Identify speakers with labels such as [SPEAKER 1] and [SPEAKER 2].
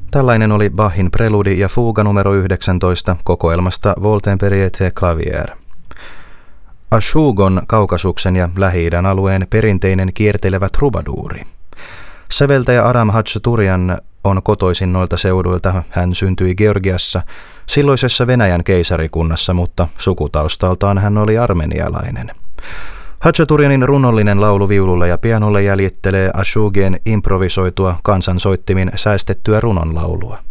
[SPEAKER 1] Tällainen oli Bachin preludi ja fuuga numero 19 kokoelmasta Voltaire Clavier. Ashugon Kaukasuksen ja Lähi-idän alueen perinteinen kiertelevä trubaduuri. Säveltäjä Aram Hatchaturian on kotoisin noilta seuduilta. Hän syntyi Georgiassa, silloisessa Venäjän keisarikunnassa, mutta sukutaustaltaan hän oli armenialainen. Hatchaturianin runollinen laulu viululle ja pianolle jäljittelee Ashugien improvisoitua kansansoittimin säestettyä runonlaulua.